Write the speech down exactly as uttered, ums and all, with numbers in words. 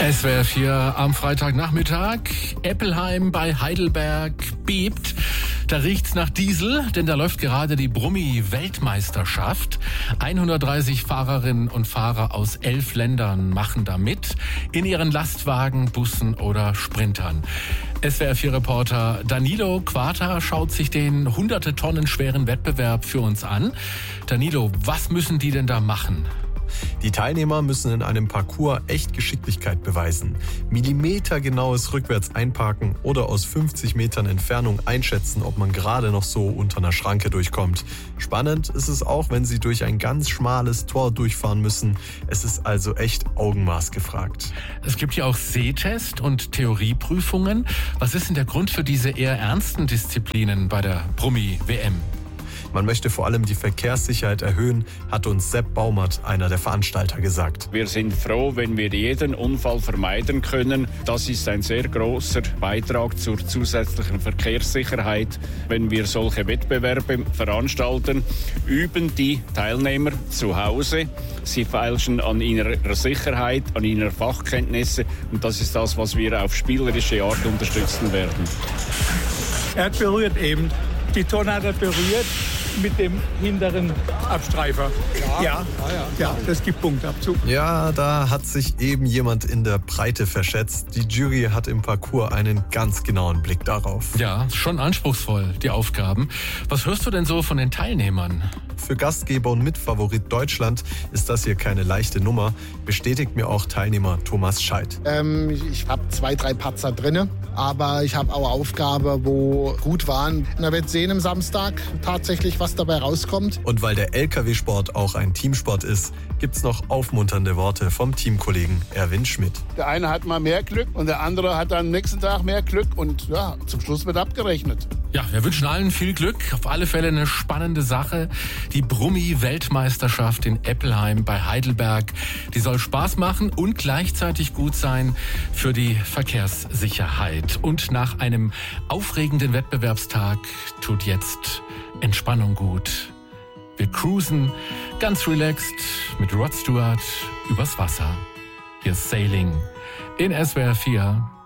S W R vier am Freitagnachmittag. Eppelheim bei Heidelberg bebt. Da riecht's nach Diesel, denn da läuft gerade die Brummi-Weltmeisterschaft. hundertdreißig Fahrerinnen und Fahrer aus elf Ländern machen da mit. In ihren Lastwagen, Bussen oder Sprintern. S W R vier Reporter Danilo Quata schaut sich den hunderte Tonnen schweren Wettbewerb für uns an. Danilo, was müssen die denn da machen? Die Teilnehmer müssen in einem Parcours echt Geschicklichkeit beweisen. Millimetergenaues Rückwärts einparken oder aus fünfzig Metern Entfernung einschätzen, ob man gerade noch so unter einer Schranke durchkommt. Spannend ist es auch, wenn sie durch ein ganz schmales Tor durchfahren müssen. Es ist also echt Augenmaß gefragt. Es gibt ja auch Sehtest und Theorieprüfungen. Was ist denn der Grund für diese eher ernsten Disziplinen bei der Brummi-W M? Man möchte vor allem die Verkehrssicherheit erhöhen, hat uns Sepp Baumert, einer der Veranstalter, gesagt. Wir sind froh, wenn wir jeden Unfall vermeiden können. Das ist ein sehr großer Beitrag zur zusätzlichen Verkehrssicherheit. Wenn wir solche Wettbewerbe veranstalten, üben die Teilnehmer zu Hause. Sie feilschen an ihrer Sicherheit, an ihrer Fachkenntnisse. Und das ist das, was wir auf spielerische Art unterstützen werden. Er hat berührt eben. Die Tonne hat er berührt mit dem hinteren Abstreifer. Ja, ja, ja, ja, das gibt Punktabzug. Ja, da hat sich eben jemand in der Breite verschätzt. Die Jury hat im Parcours einen ganz genauen Blick darauf. Ja, schon anspruchsvoll, die Aufgaben. Was hörst du denn so von den Teilnehmern? Für Gastgeber und Mitfavorit Deutschland ist das hier keine leichte Nummer, bestätigt mir auch Teilnehmer Thomas Scheidt. Ähm, ich habe zwei, drei Patzer drin, aber ich habe auch Aufgaben, wo gut waren. Da wird sehen am Samstag tatsächlich, was dabei rauskommt. Und weil der L K W-Sport auch ein Teamsport ist, gibt's noch aufmunternde Worte vom Teamkollegen Erwin Schmidt. Der eine hat mal mehr Glück und der andere hat am nächsten Tag mehr Glück und ja, zum Schluss wird abgerechnet. Ja, wir wünschen allen viel Glück. Auf alle Fälle eine spannende Sache. Die Brummi-Weltmeisterschaft in Eppelheim bei Heidelberg. Die soll Spaß machen und gleichzeitig gut sein für die Verkehrssicherheit. Und nach einem aufregenden Wettbewerbstag tut jetzt Entspannung gut. Wir cruisen ganz relaxed mit Rod Stewart übers Wasser. Hier ist Sailing in S W R vier.